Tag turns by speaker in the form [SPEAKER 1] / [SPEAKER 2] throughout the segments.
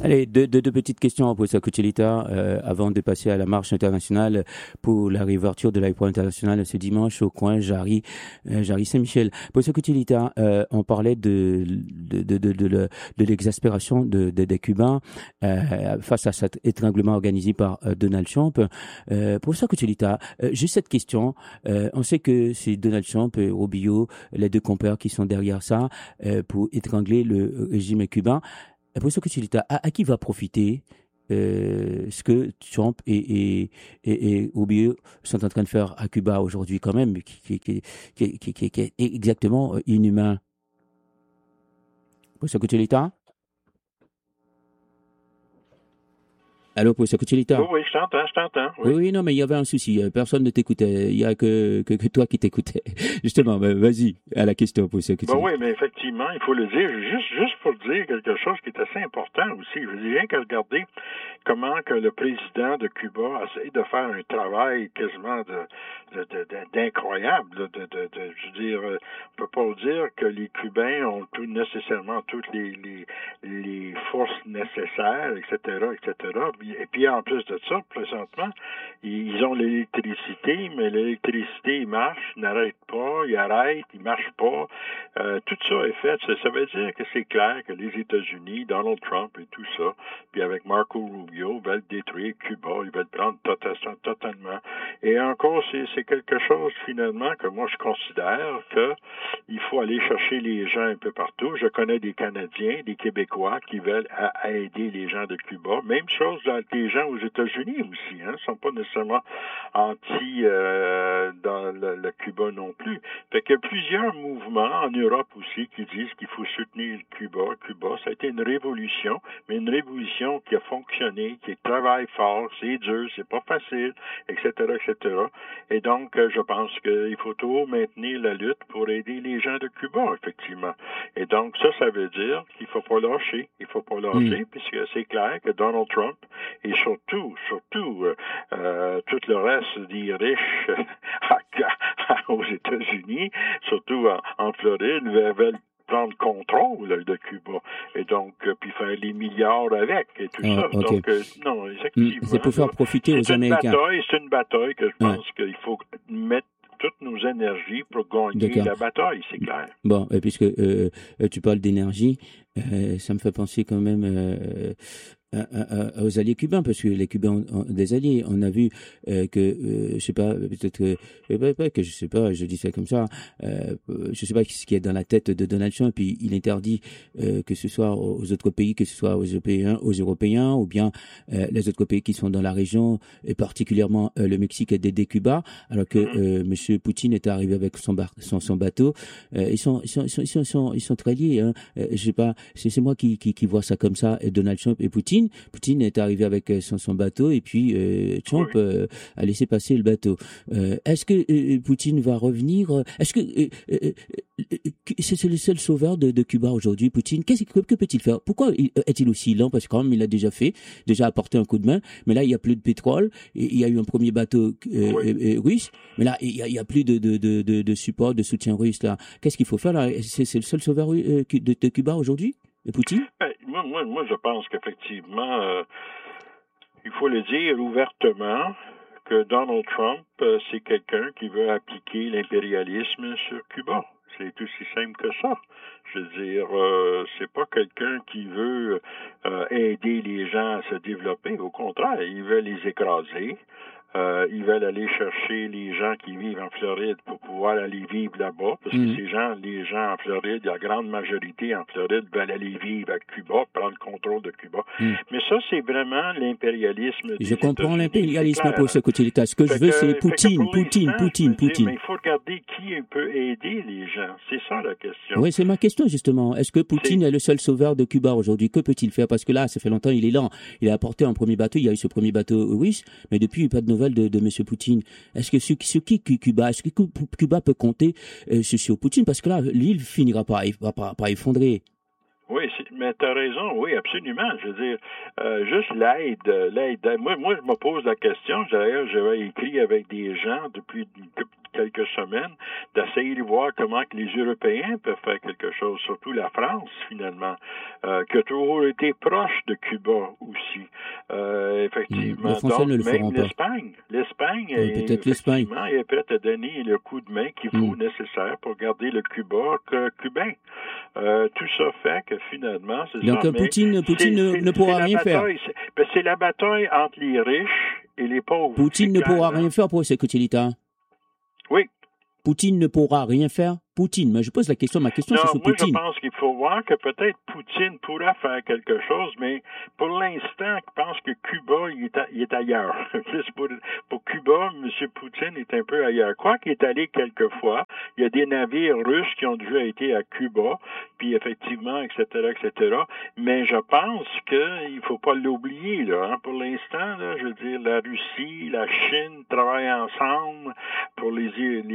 [SPEAKER 1] Allez, deux petites questions pour ça, Cuchelita, avant de passer à la marche internationale pour la réouverture de l'aéroport international ce dimanche au coin Jarry Saint-Michel. Pour ça, Cuchelita, on parlait de l'exaspération des Cubains face à cet étranglement organisé par Donald Trump. Pour ça, Cuchelita, juste cette question. On sait que c'est Donald Trump et Rubio, les deux compères qui sont derrière ça, pour étrangler le régime cubain. Pour ce que tu dis, à qui va profiter ce que Trump et Rubio sont en train de faire à Cuba aujourd'hui quand même, qui est exactement inhumain. Pour ce que tu dis, allô, pour ce que tu dis,
[SPEAKER 2] Oui, je t'entends.
[SPEAKER 1] Oui, non, mais il y avait un souci. Personne ne t'écoutait. Il y a que toi qui t'écoutais. Justement, vas-y, à la question pour ce que tu dis.
[SPEAKER 2] Oui, mais effectivement, il faut le dire. Juste pour dire quelque chose qui est assez important aussi. Je veux dire, rien qu'à regarder comment que le président de Cuba essaie de faire un travail quasiment d'incroyable. Je veux dire, on peut pas dire que les Cubains ont nécessairement toutes les forces nécessaires, etc. Et puis en plus de ça, présentement, ils ont l'électricité, mais l'électricité, il marche, n'arrête pas, il arrête, il marche pas. Tout ça est fait. Ça veut dire que c'est clair que les États-Unis, Donald Trump et tout ça, puis avec Marco Rubio, veulent détruire Cuba, ils veulent prendre totalement. Et encore, c'est quelque chose finalement que moi je considère que il faut aller chercher les gens un peu partout. Je connais des Canadiens, des Québécois qui veulent aider les gens de Cuba. Même chose avec les gens aux États-Unis aussi, hein, sont pas nécessairement anti dans le Cuba non plus. Fait qu'il y a plusieurs mouvements en Europe aussi qui disent qu'il faut soutenir Cuba. Cuba, ça a été une révolution, mais une révolution qui a fonctionné, qui travaille fort, c'est dur, c'est pas facile, etc., etc. Et donc, je pense qu'il faut toujours maintenir la lutte pour aider les gens de Cuba, effectivement. Et donc, ça veut dire qu'il faut pas lâcher. Il faut pas lâcher, puisque c'est clair que Donald Trump et surtout, tout le reste des riches aux États-Unis, surtout en Floride, veulent prendre contrôle de Cuba et donc puis faire les milliards avec et tout ça.
[SPEAKER 1] Okay.
[SPEAKER 2] Donc non, effectivement.
[SPEAKER 1] C'est pour faire profiter aux Américains.
[SPEAKER 2] C'est une bataille que je pense qu'il faut mettre toutes nos énergies pour gagner la bataille, c'est clair.
[SPEAKER 1] Bon, puisque tu parles d'énergie, ça me fait penser quand même aux alliés cubains, parce que les Cubains ont des alliés. On a vu que, je sais pas, peut-être que je sais pas, je dis ça comme ça, je sais pas ce qui est dans la tête de Donald Trump, puis il interdit que ce soit aux autres pays, que ce soit aux Européens, ou bien les autres pays qui sont dans la région, et particulièrement le Mexique, d'aider Cuba, alors que Monsieur Poutine est arrivé avec son bateau. Ils sont très liés. Hein. Je sais pas, c'est moi qui vois ça comme ça. Donald Trump et Poutine est arrivé avec son bateau, et puis Trump a laissé passer le bateau. Est-ce que Poutine va revenir? Est-ce que c'est le seul sauveur de Cuba aujourd'hui, Poutine? Que peut-il faire? Pourquoi est-il aussi lent? Parce que quand même, il a déjà apporté un coup de main, mais là, il n'y a plus de pétrole. Il y a eu un premier bateau russe, mais là, il y a plus de support, de soutien russe. Là, qu'est-ce qu'il faut faire là? C'est le seul sauveur de Cuba aujourd'hui, Poutine?
[SPEAKER 2] Moi, je pense qu'effectivement, il faut le dire ouvertement que Donald Trump, c'est quelqu'un qui veut appliquer l'impérialisme sur Cuba. C'est aussi simple que ça. Je veux dire, c'est pas quelqu'un qui veut aider les gens à se développer. Au contraire, il veut les écraser. Ils veulent aller chercher les gens qui vivent en Floride pour pouvoir aller vivre là-bas, parce que les gens en Floride, la grande majorité en Floride veulent aller vivre à Cuba, prendre le contrôle de Cuba. Mais ça, c'est vraiment l'impérialisme.
[SPEAKER 1] Je comprends l'impérialisme pour ce côté-là. Ce que je veux, c'est Poutine.
[SPEAKER 2] Mais il faut regarder qui peut aider les gens. C'est ça la question.
[SPEAKER 1] Oui, c'est ma question, justement. Est-ce que Poutine est le seul sauveur de Cuba aujourd'hui? Que peut-il faire? Parce que là, ça fait longtemps, il est lent. Il a apporté un premier bateau, il y a eu ce premier bateau russe, mais depuis, pas de nouvelles de M. Poutine. Est-ce que sur qui Cuba, est-ce que Cuba peut compter sur Poutine? Parce que là, l'île finira par effondrer.
[SPEAKER 2] Oui, mais tu as raison, oui, absolument. Je veux dire, juste l'aide. Moi, je me pose la question. D'ailleurs, j'avais écrit avec des gens depuis quelques semaines, d'essayer de voir comment que les Européens peuvent faire quelque chose, surtout la France, finalement, qui a toujours été proche de Cuba aussi. Effectivement.
[SPEAKER 1] Les Français ne le feront pas.
[SPEAKER 2] L'Espagne
[SPEAKER 1] peut-être l'Espagne
[SPEAKER 2] est prête à donner le coup de main qu'il faut nécessaire pour garder le Cuba cubain. Tout ça fait que finalement, c'est
[SPEAKER 1] donc, ça. Donc Poutine ne pourra rien faire.
[SPEAKER 2] C'est la bataille entre les riches et les pauvres.
[SPEAKER 1] Poutine ne pourra rien faire pour ce Kuchilita.
[SPEAKER 2] Oui.
[SPEAKER 1] Poutine ne pourra rien faire. Poutine, mais je pose ma question c'est sur Poutine.
[SPEAKER 2] Moi, je pense qu'il faut voir que peut-être Poutine pourra faire quelque chose, mais pour l'instant, je pense que Cuba, il est ailleurs. pour Cuba, M. Poutine est un peu ailleurs. Quoi qu'il est allé quelques fois, il y a des navires russes qui ont déjà été à Cuba, puis effectivement, etc., etc. Mais je pense qu'il faut pas l'oublier, là. Hein. Pour l'instant, là, je veux dire, la Russie, la Chine travaillent ensemble pour les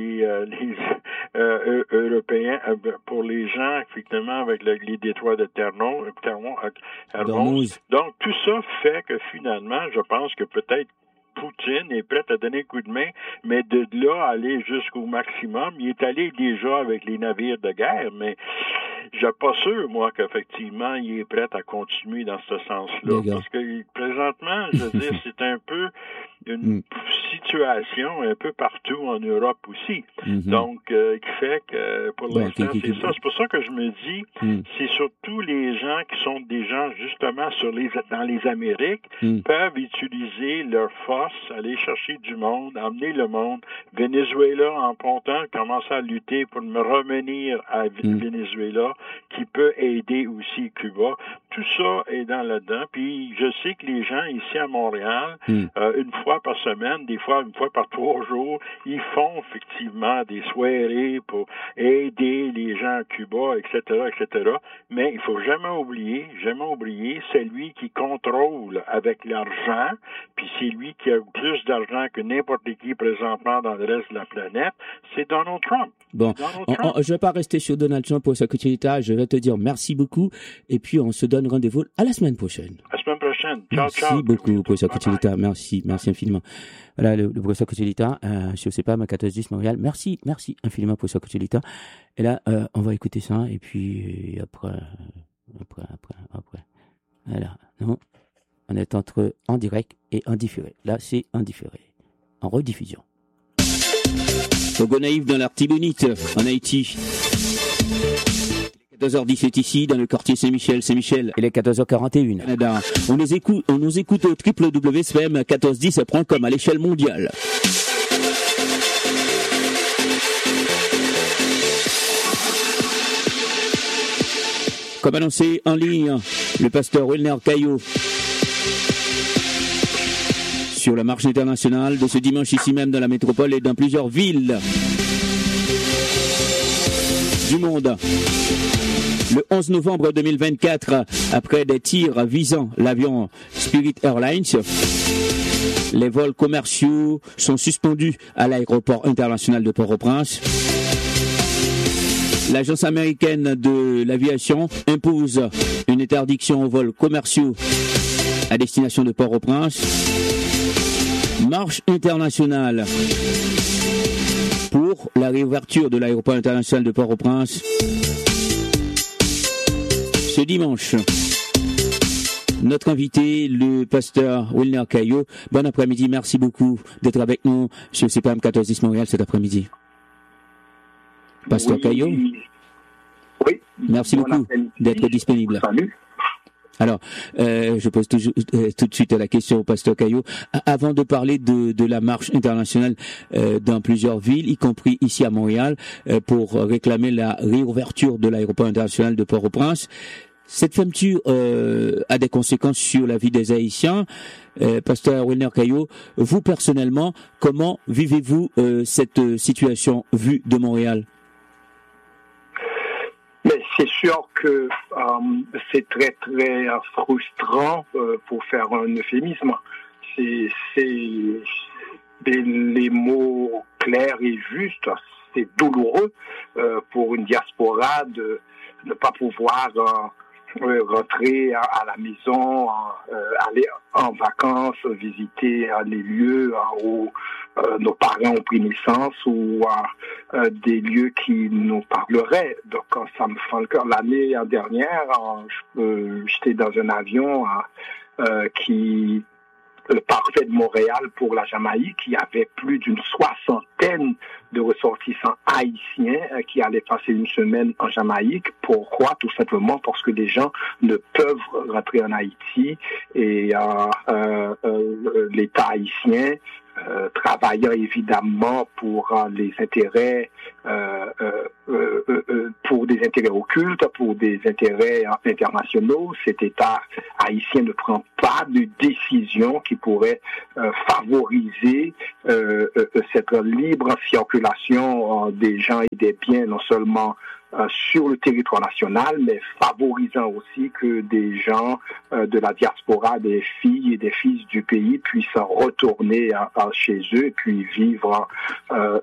[SPEAKER 2] européens, pour les gens, effectivement, avec les détroits de Hermos. Donc, tout ça fait que finalement, je pense que peut-être Poutine est prêt à donner un coup de main, mais de là aller jusqu'au maximum, il est allé déjà avec les navires de guerre, mais je suis pas sûr, moi, qu'effectivement, il est prêt à continuer dans ce sens-là. Parce que présentement, je veux dire, c'est un peu une situation un peu partout en Europe aussi. Donc, qui fait que pour l'instant, c'est ça. C'est pour ça que je me dis, c'est surtout les gens qui sont des gens, justement, dans les Amériques, peuvent utiliser leur force, aller chercher du monde, emmener le monde. Venezuela, en pontant, commencer à lutter pour me revenir à Venezuela, qui peut aider aussi Cuba. Tout ça est dans là-dedans. Puis, je sais que les gens ici à Montréal, une fois par semaine, des fois une fois par 3 jours, ils font effectivement des soirées pour aider les gens à Cuba, etc., etc. Mais il faut jamais oublier, c'est lui qui contrôle avec l'argent, puis c'est lui qui a plus d'argent que n'importe qui présentement dans le reste de la planète, c'est Donald Trump.
[SPEAKER 1] Bon, je vais pas rester sur Donald Trump pour sa quotidien, je vais te dire merci beaucoup, et puis on se donne rendez-vous à la semaine prochaine.
[SPEAKER 2] À la semaine prochaine. Ciao,
[SPEAKER 1] merci beaucoup, professeur Kuchilita. Merci infiniment. Voilà, le professeur Kuchilita, je sais pas, ma 1410 Montréal. Merci infiniment, professeur Kuchilita. Et là, on va écouter ça, et puis après. Voilà, non, on est en direct et en différé. Là, c'est en différé, en rediffusion. Togo Naïf dans l'Artibonite, en Haïti. 14h17 ici, dans le quartier Saint-Michel. Il est 14h41. Canada. On nous écoute au www.cfm1410.com à l'échelle mondiale. Comme annoncé en ligne, le pasteur Wilner Caillot sur la marche internationale de ce dimanche ici même dans la métropole et dans plusieurs villes du monde. Le 11 novembre 2024, après des tirs visant l'avion Spirit Airlines, les vols commerciaux sont suspendus à l'aéroport international de Port-au-Prince. L'agence américaine de l'aviation impose une interdiction aux vols commerciaux à destination de Port-au-Prince. Marche internationale pour la réouverture de l'aéroport international de Port-au-Prince ce dimanche. Notre invité, le pasteur Wilner Caillot. Bon après-midi, merci beaucoup d'être avec nous sur CPAM 1410 Montréal cet après-midi. Pasteur Caillot.
[SPEAKER 3] Oui.
[SPEAKER 1] Merci beaucoup d'être disponible.
[SPEAKER 3] Salut.
[SPEAKER 1] Alors, je pose tout de suite la question au pasteur Caillot. Avant de parler de la marche internationale dans plusieurs villes, y compris ici à Montréal, pour réclamer la réouverture de l'aéroport international de Port-au-Prince, cette fermeture a des conséquences sur la vie des Haïtiens. Pasteur Wilner Caillot, vous personnellement, comment vivez-vous cette situation vue de Montréal?
[SPEAKER 3] Mais c'est sûr que c'est très très frustrant pour faire un euphémisme. C'est les mots clairs et justes. C'est douloureux pour une diaspora de ne pas pouvoir rentrer à la maison, aller en vacances, visiter les lieux où nos parents ont pris naissance ou des lieux qui nous parleraient. Donc ça me fend le cœur. L'année dernière, j'étais dans un avion qui partait de Montréal pour la Jamaïque. Il y avait plus d'une 60aine de ressortissants haïtiens qui allaient passer une semaine en Jamaïque. Pourquoi? Tout simplement parce que les gens ne peuvent rentrer en Haïti et l'État haïtien travaillant évidemment pour les intérêts, pour des intérêts occultes, pour des intérêts internationaux. Cet État haïtien ne prend pas de décision qui pourrait favoriser cette libre circulation des gens et des biens, non seulement sur le territoire national, mais favorisant aussi que des gens de la diaspora, des filles et des fils du pays puissent retourner chez eux et puis vivre